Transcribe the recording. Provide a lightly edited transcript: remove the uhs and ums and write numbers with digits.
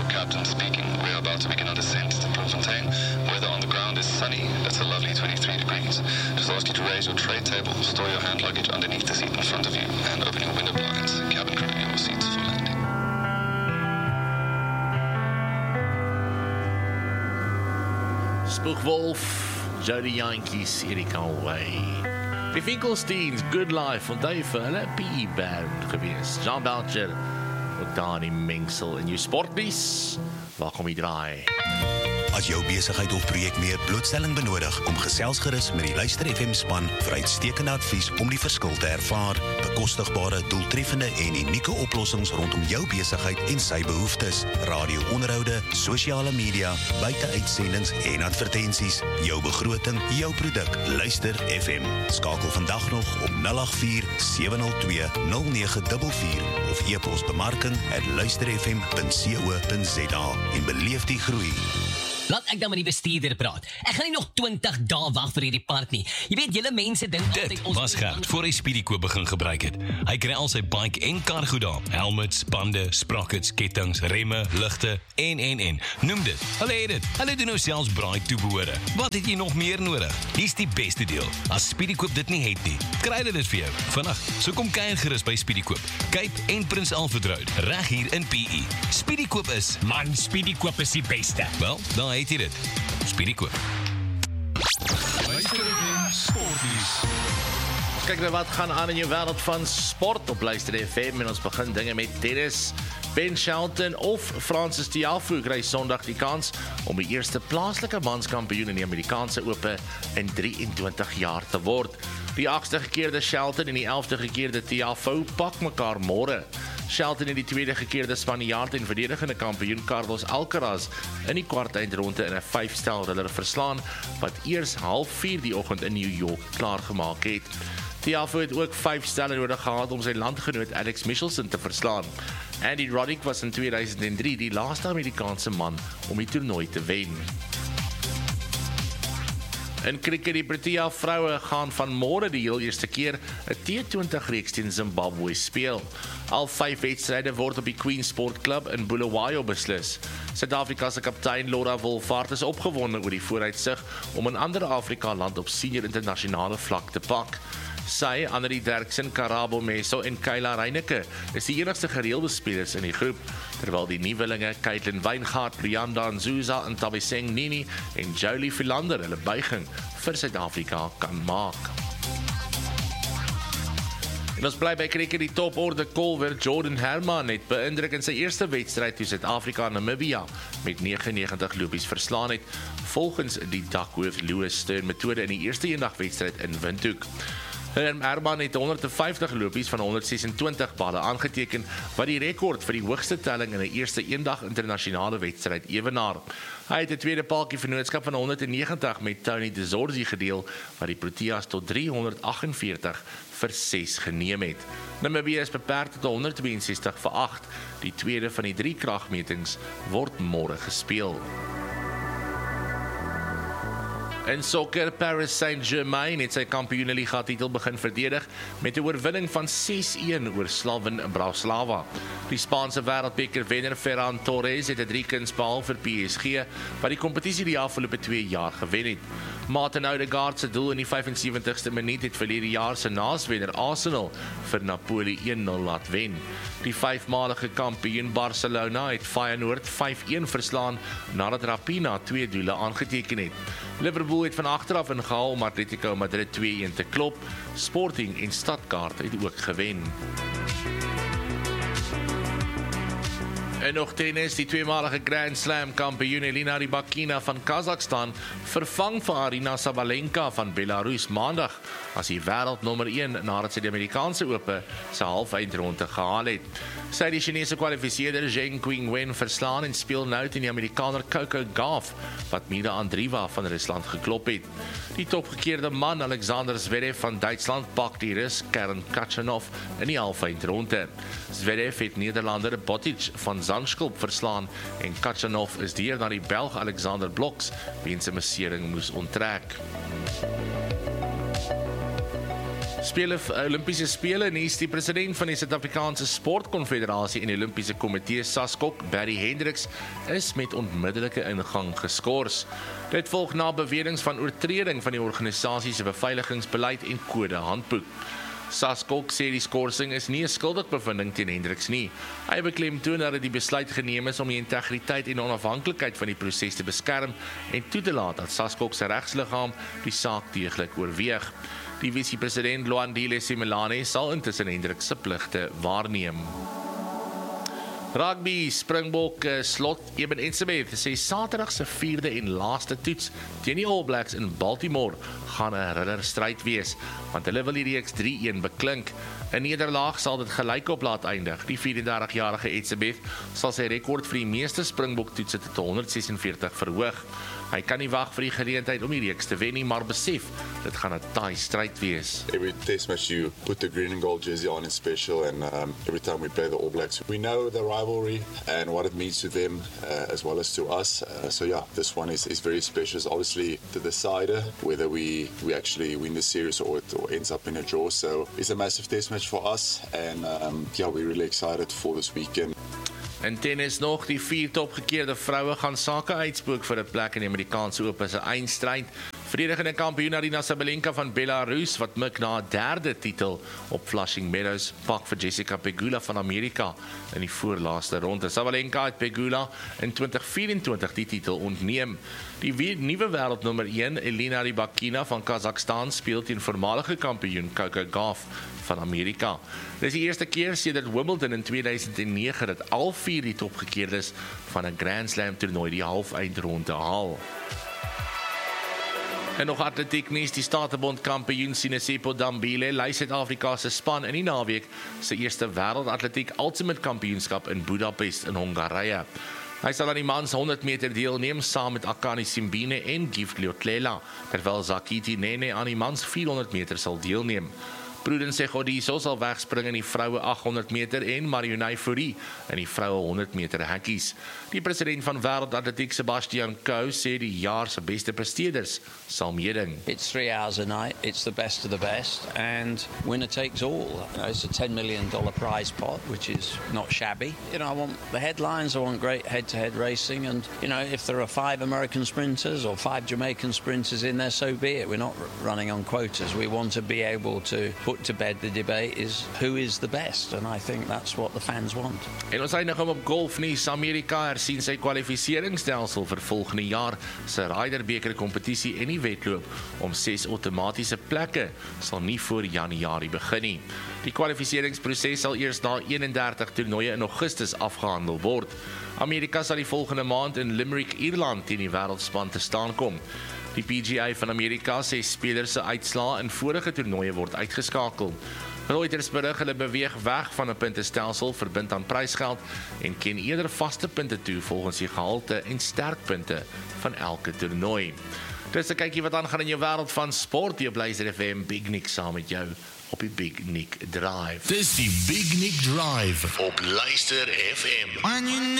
captain speaking. We're about to begin our descent to Bloemfontein. Weather on the ground is sunny. It's a lovely 23 degrees. Just ask you to raise your tray table, store your hand luggage underneath the seat in front of you, and open your window blinds. Cabin crew, your seats for landing. Spoegwolf, Jody Yankees, Erika Way. Die Finkelsteins, Good Life, want hy vir hulle PE band gewees. Jean Belcher, ook daar in die mengsel in jou sportnies. Waar kom jy draai? As jou besigheid of projek meer blootstelling benodig, kom gesels gerus met die Luister FM span vir uitstekende advies om die verskil te ervaar. Bekostigbare, doeltreffende en unieke oplossings rondom jou besigheid en sy behoeftes. Radio-onderhoude, sosiale media, buiteuitsendings en advertensies. Jou begroting, jou produk. Luister FM. Skakel vandag nog op 084-702-0944 of e-pos bemarking@luisterfm.co.za en beleef die groei. Laat ek dan met die bestuurder praat. Ek gaan nie nog 20 dae wag vir hierdie park nie. Jy weet, julle mense dink Dit was Gert voor hy Speedykoop begin gebruik het. Hy kry al sy bike en kar goed daar. Helmets, bande, sprockets, kettings, remme, ligte en. Noem dit. Hulle het dit. Hulle doen nou selfs braai toebehore. Wat het jy nog meer nodig? Hier's die beste deel. As Speedykoop dit nie het nie, kry hulle dit vir jou. Vandag, so kom kuier gerus by Speedykoop. Cape en Prins Alfred Road, reg hier in PE. Speedykoop is, Man, Speedykoop is die beste. wel, dan het jy dit. Speedykoop. Kyk nou wat gaan aan in jou wêreld van sport op Luister FM en ons begin dinge met tennis. Ben Shelton of Francis Tiafoe kry Sondag die kans om die eerste plaaslike manskampioen in die Amerikaanse Ope in 23 jaar te word. Die 8ste gekeerde Shelton en die 11de gekeerde Tiafoe pak mekaar môre. Shelton en die tweede gekeerde Spanjaard en verdedigende kampioen Carlos Alcaraz in die kwartfinale in 'n 5-stel thriller verslaan wat eers 3:30 die oggend in New York klaargemaak het. Tiafoe het ook 5 stelle nodig gehad om sy landgenoot Alex Michelson te verslaan. Andy Roddick was in 2003 die laaste Amerikaanse man om die toernooi te wen. In cricket, die Protea vroue gaan van môre die heel eerste keer 'n T20 reeks teen Zimbabwe speel. Al 5 wedstryde word op die Queen Sport Club in Bulawayo beslis. Suid-Afrika se kaptein Laura Wolvaart is opgewonde oor die vooruitsig om 'n ander Afrika land op senior internasionale vlak te pak. Sy, Annelie Derksen, Karabo Meso en Kayla Reineke is die enigste gereelde spelers in die groep, terwyl die nuwelinge Caitlin Weingart, Brianda Nzuza en Tabiseng Nini en Jolie Philander hulle buiging vir Suid-Afrika kan maak. En ons bly by cricket, die toporde kolwer Jordan Herman het beïndruk in sy eerste wedstryd toe Suid-Afrika Namibia met 99 lopies verslaan het, volgens die dakhoof Louis Stern metode in die eerste eendagwedstryd in Windhoek. Herman het 150 lopies van 126 balle aangeteken, wat die rekord vir die hoogste telling in 'n eerste eendag internasionale wedstryd ewenaar. Hy het 'n tweede paaltjie vennootskap van 190 met Tony De Zorzi gedeel, wat die Proteas tot 348 vir 6 geneem het. Namibia is beperk tot 162 vir 8. Die tweede van die 3 kragmetings word môre gespeel. In sokker, Paris Saint-Germain het sy kampioenliga titel begin verdedig met 'n oorwinning van 6-1 oor Slaven Bratislava. Die Spaanse wêreldbeker-wenner Ferran Torres het 'n 3-kuns behaal vir PSG, wat die kompetisie die afgelope 2 jaar gewen het. Martin Odegaard se doel in die 75ste minuut het verlede jaar se naaswenner Arsenal vir Napoli 1-0 laat wen. Die 5-malige kampioen Barcelona het Feyenoord 5-1 verslaan nadat Rapina 2 doele aangeteken het. Liverpool het van agteraf ingehaal om Atletico Madrid 2-1 te klop. Sporting en Stuttgart het ook gewen. En nog tennis, die tweemalige Grand Slam kampioen Elina Rybakina van Kazakhstan vervang vir Arina Sabalenka van Belarus maandag as die wêreldnommer 1 nadat sy die Amerikaanse Ope se halfeindronde gehaal het. Sy het die Chinese kwalifiseerder Zheng Qingwen verslaan en speel nou teen die Amerikaner Coco Gauff, wat Mira Andreeva van Rusland geklop het. Die topgekeerde man Alexander Zverev van Duitsland pak die Rus Karen Khachanov in die halfeindronde. Zverev het Nederlander Botic van Zandschulp verslaan en Khachanov is deur na die Belg Alexander Bloks, wie in sy massering moes onttrek. Olympiese Spele nuus. Die president van die Suid-Afrikaanse Sportkonfederasie en die Olympiese Komitee SASCOC, Barry Hendricks, is met onmiddellike ingang geskort. Dit volg na beweringe van oortreding van die organisasie se beveiligingsbeleid en kode handboek. SASCOC sê die skorsing is nie 'n skuldigbevinding teen Hendricks nie. Hy beklemtoon dat dit die besluit geneem is om die integriteit en onafhanklikheid van die proses te beskerm en toe te laat dat SASCOC se regsliggaam die saak deeglik oorweeg. Die vice-president Luandile Simelane sal intussen Hendricks se pligte waarneem. Rugby Springbok slot Eben Etzebeth sê Saterdag se 4de en laaste toets teen die All Blacks in Baltimore gaan 'n ridderstryd wees, want hulle wil die reeks 3-1 beklink. 'n Nederlaag sal dit gelykop laat eindig. Die 34-jarige Etzebeth sal sy rekord vir die meeste Springbok toetse tot 146 verhoog. Hy kan nie wag vir die geleentheid om die reeks te wen nie, maar besef, dit gaan 'n taai stryd wees. Every test match you put the green and gold jersey on is special, and every time we play the All Blacks, we know the rivalry and what it means to them as well as to us. So yeah, this one is very special. It's obviously the decider whether we actually win the series or it ends up in a draw. So it's a massive test match for us, and yeah, we're really excited for this weekend. In tennis nog, die 4 topgekeerde vroue gaan sake uitspook vir 'n plek in die Amerikaanse Ope se eindstryd. Verdedigende kampioen Aryna Sabalenka van Belarus, wat mik na 'n 3de titel op Flushing Meadows, pak vir Jessica Pegula van Amerika in die voorlaaste ronde. Sabalenka het Pegula in 2024 die titel ontneem. Die nuwe wêreldnommer 1, Elena Rybakina van Kazakhstan, speel teen voormalige kampioen Coco Gauff van Amerika. Dit is die eerste keer sedert Wimbledon in 2009 dat al 4 die topgekeerdes van 'n Grand Slam toernooi die halfeindronde haal. En nog atletiek nuus, die Statebond kampioen Sinesipho Dambile lei Suid-Afrika se span in die naweek se eerste wêreldatletiek Ultimate Kampioenskap in Budapest in Hongarije. Hy sal aan die mans 100 meter deelneem saam met Akani Simbine en Gift Leotlela, terwyl Zakiti Nene aan die mans 400 meter sal deelneem. Prudence Godiso sal wegspring in die vroue 800 meter en Marionai Fourie in die vroue 100 meter hekkies. Die president van Wêreldatletiek Sebastian Coe sê die jaar se beste presteerders sal meeding. It's 3 hours a night, it's the best of the best, and winner takes all. It's a $10 million prize pot, which is not shabby. I want the headlines, I want great head-to-head racing, and if there are 5 American sprinters or 5 Jamaican sprinters in there, so be it. We're not running on quotas. We want to be able to put to bed the debate is who is the best, and I think that's what the fans want. En ons eindig op golfnuus. Amerika hersien sy kwalifikasieringsstelsel vir volgende jaar se Ryder Beker kompetisie en die wedloop om 6 outomatiese plekke sal nie voor Januarie begin nie. Die kwalifikasieringsproses sal eers na 31 toernooie in Augustus afgehandel word. Amerika sal die volgende maand in Limerick, Ierland teen die wêreldspan te staan kom. Die PGA van Amerika sê spelers se uitslae in vorige toernooie word uitgeskakel. Reuters berig hulle beweeg weg van 'n puntestelsel verbind aan prysgeld en ken eerder vaste punte toe volgens die gehalte en sterkpunte van elke toernooi. Dis 'n kykie wat aangaan in jou wêreld van sport. Jy bly by FM Big Nick saam met jou op die Big Nick Drive. Dis die Big Nick Drive op Luister FM.